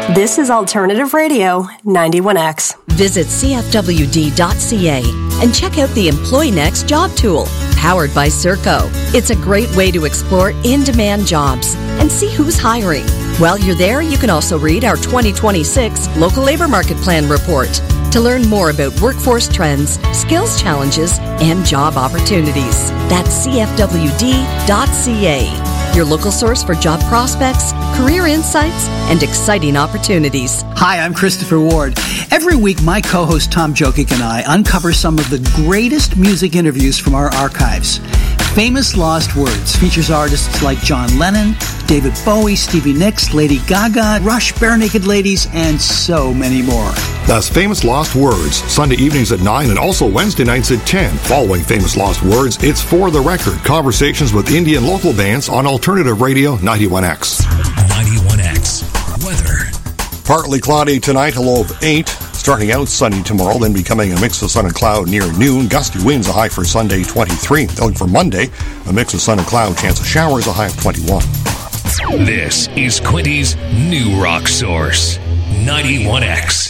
This is Alternative Radio 91X. Visit cfwd.ca and check out the Employ Next job tool, powered by Serco. It's a great way to explore in-demand jobs and see who's hiring. While you're there, you can also read our 2026 Local Labor Market Plan report to learn more about workforce trends, skills challenges, and job opportunities. That's cfwd.ca. Your local source for job prospects, career insights, and exciting opportunities. Hi, I'm Christopher Ward. Every week, my co-host Tom Jokic and I uncover some of the greatest music interviews from our archives. Famous Lost Words features artists like John Lennon, David Bowie, Stevie Nicks, Lady Gaga, Rush, Bare Naked Ladies, and so many more. That's Famous Lost Words, Sunday evenings at 9 and also Wednesday nights at 10. Following Famous Lost Words, it's For the Record, conversations with indie and local bands on Alternative Radio 91X. 91X. Weather. Partly cloudy tonight, a low of 8. Starting out sunny tomorrow, then becoming a mix of sun and cloud near noon. Gusty winds, a high for Sunday, 23. Looking for Monday, a mix of sun and cloud, chance of showers, a high of 21. This is Quinty's new rock source, 91X.